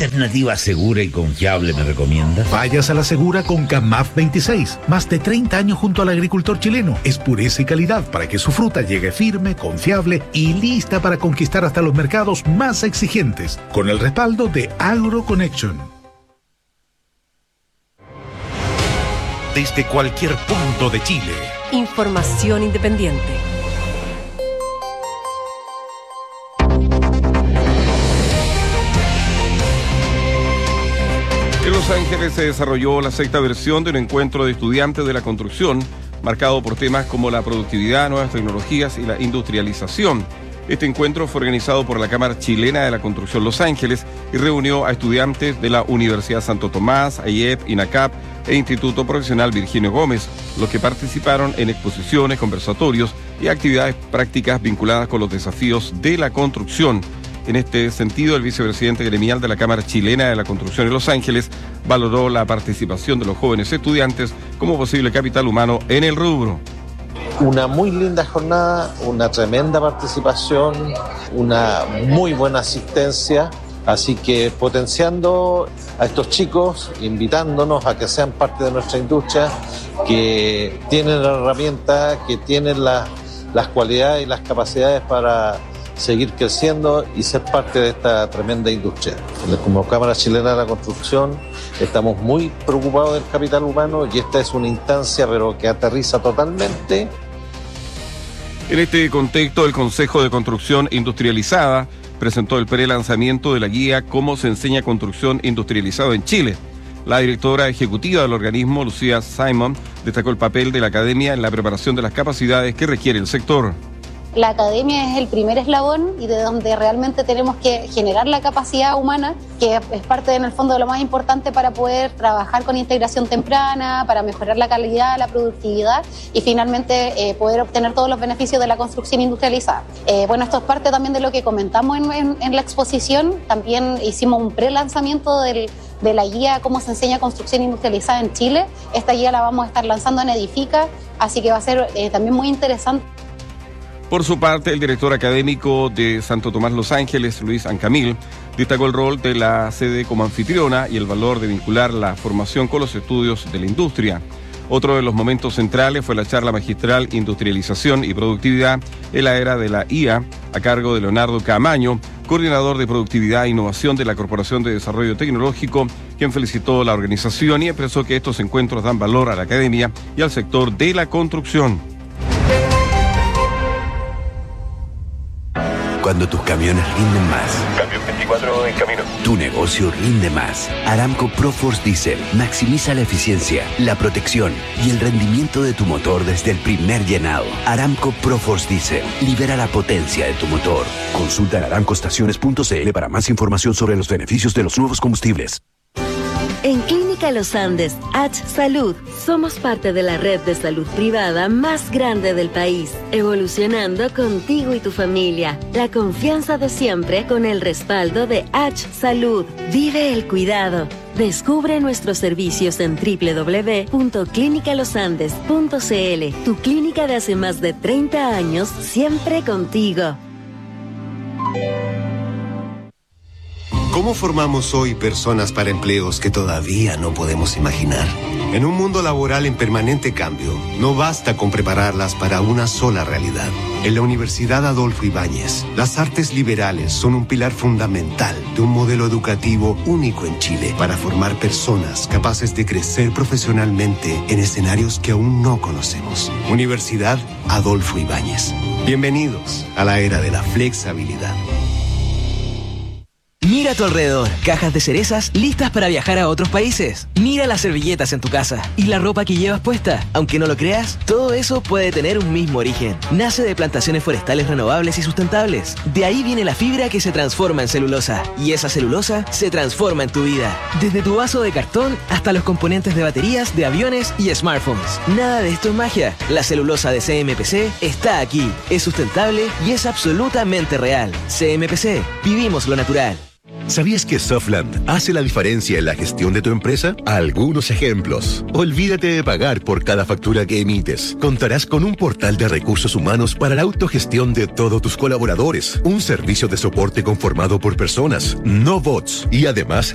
alternativa segura y confiable me recomiendas? Vayas a la segura con Camaf 26. Más de 30 años junto al agricultor chileno. Es pureza y calidad para que su fruta llegue firme, confiable y lista para conquistar hasta los mercados más exigentes. Con el respaldo de AgroConnection. Desde cualquier punto de Chile. Información independiente. En Los Ángeles se desarrolló la 6ª versión de un encuentro de estudiantes de la construcción, marcado por temas como la productividad, nuevas tecnologías y la industrialización. Este encuentro fue organizado por la Cámara Chilena de la Construcción Los Ángeles y reunió a estudiantes de la Universidad Santo Tomás, AIEP, INACAP e Instituto Profesional Virginio Gómez, los que participaron en exposiciones, conversatorios y actividades prácticas vinculadas con los desafíos de la construcción. En este sentido, el vicepresidente gremial de la Cámara Chilena de la Construcción en Los Ángeles valoró la participación de los jóvenes estudiantes como posible capital humano en el rubro. Una muy linda jornada, una tremenda participación, una muy buena asistencia, así que potenciando a estos chicos, invitándonos a que sean parte de nuestra industria, que tienen la herramienta, que tienen las cualidades y las capacidades para seguir creciendo y ser parte de esta tremenda industria. Como Cámara Chilena de la Construcción estamos muy preocupados del capital humano y esta es una instancia pero que aterriza totalmente. En este contexto, el Consejo de Construcción Industrializada presentó el prelanzamiento de la guía Cómo se enseña construcción industrializada en Chile. La directora ejecutiva del organismo, Lucía Simon, destacó el papel de la academia en la preparación de las capacidades que requiere el sector. La academia es el primer eslabón y de donde realmente tenemos que generar la capacidad humana, que es parte en el fondo de lo más importante para poder trabajar con integración temprana, para mejorar la calidad, la productividad y finalmente poder obtener todos los beneficios de la construcción industrializada. Bueno, esto es parte también de lo que comentamos en la exposición. También hicimos un pre-lanzamiento de la guía Cómo se enseña construcción industrializada en Chile. Esta guía la vamos a estar lanzando en Edifica, así que va a ser también muy interesante. Por su parte, el director académico de Santo Tomás Los Ángeles, Luis Ancamil, destacó el rol de la sede como anfitriona y el valor de vincular la formación con los estudios de la industria. Otro de los momentos centrales fue la charla magistral Industrialización y Productividad en la era de la IA, a cargo de Leonardo Camaño, coordinador de Productividad e Innovación de la Corporación de Desarrollo Tecnológico, quien felicitó la organización y expresó que estos encuentros dan valor a la academia y al sector de la construcción. Cuando tus camiones rinden más. Camión 24 en camino. Tu negocio rinde más. Aramco ProForce Diesel maximiza la eficiencia, la protección y el rendimiento de tu motor desde el primer llenado. Aramco ProForce Diesel libera la potencia de tu motor. Consulta en aramcoestaciones.cl para más información sobre los beneficios de los nuevos combustibles. En Clínica Los Andes, H Salud, somos parte de la red de salud privada más grande del país, evolucionando contigo y tu familia. La confianza de siempre con el respaldo de H Salud. Vive el cuidado. Descubre nuestros servicios en www.clinicalosandes.cl. Tu clínica de hace más de 30 años, siempre contigo. ¿Cómo formamos hoy personas para empleos que todavía no podemos imaginar? En un mundo laboral en permanente cambio, no basta con prepararlas para una sola realidad. En la Universidad Adolfo Ibáñez, las artes liberales son un pilar fundamental de un modelo educativo único en Chile para formar personas capaces de crecer profesionalmente en escenarios que aún no conocemos. Universidad Adolfo Ibáñez. Bienvenidos a la era de la flexibilidad. Mira a tu alrededor, cajas de cerezas listas para viajar a otros países. Mira las servilletas en tu casa y la ropa que llevas puesta. Aunque no lo creas, todo eso puede tener un mismo origen. Nace de plantaciones forestales renovables y sustentables. De ahí viene la fibra que se transforma en celulosa. Y esa celulosa se transforma en tu vida. Desde tu vaso de cartón hasta los componentes de baterías, de aviones y smartphones. Nada de esto es magia. La celulosa de CMPC está aquí. Es sustentable y es absolutamente real. CMPC, vivimos lo natural. ¿Sabías que Softland hace la diferencia en la gestión de tu empresa? Algunos ejemplos. Olvídate de pagar por cada factura que emites. Contarás con un portal de recursos humanos para la autogestión de todos tus colaboradores. Un servicio de soporte conformado por personas, no bots. Y además,